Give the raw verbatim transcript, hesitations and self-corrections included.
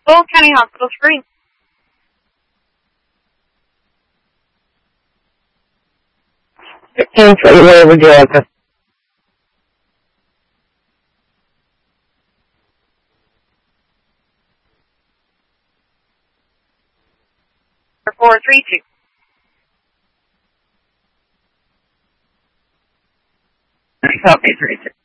Full County Hospital screen. Where would you like us? four three two. Copy, three two.